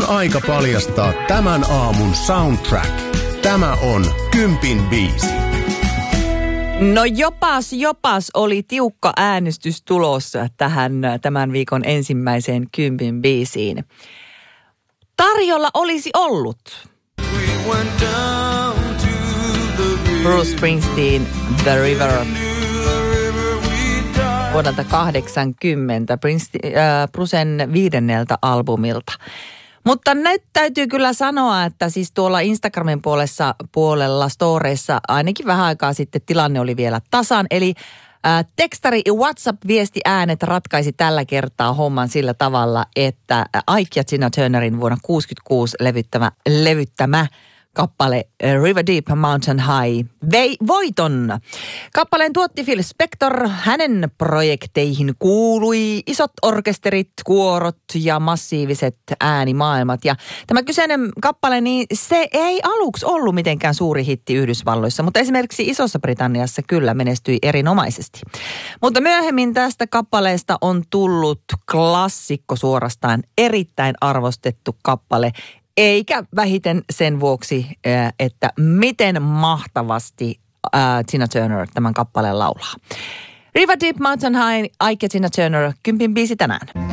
aika paljastaa tämän aamun soundtrack. Tämä on Kympin biisi. No jopas oli tiukka äänestys tulossa tämän viikon ensimmäiseen Kympin biisiin. Tarjolla olisi ollut Bruce Springsteen The River vuodelta 80 Brucen 5. albumilta. Mutta nyt täytyy kyllä sanoa, että siis tuolla Instagramin puolella storeissa ainakin vähän aikaa sitten tilanne oli vielä tasan. Eli tekstari ja WhatsApp-viesti äänet ratkaisi tällä kertaa homman sillä tavalla, että Ike ja Tina Turnerin vuonna 1966 levyttämä kappale River Deep Mountain High vei voiton. Kappaleen tuotti Phil Spector. Hänen projekteihin kuului isot orkesterit, kuorot ja massiiviset äänimaailmat. Ja tämä kyseinen kappale, niin se ei aluksi ollut mitenkään suuri hitti Yhdysvalloissa, mutta esimerkiksi Isossa Britanniassa kyllä menestyi erinomaisesti. Mutta myöhemmin tästä kappaleesta on tullut klassikko, suorastaan erittäin arvostettu kappale. Eikä vähiten sen vuoksi, että miten mahtavasti Tina Turner tämän kappaleen laulaa. River Deep Mountain High, Ike ja Tina Turner, Kympin biisi tänään.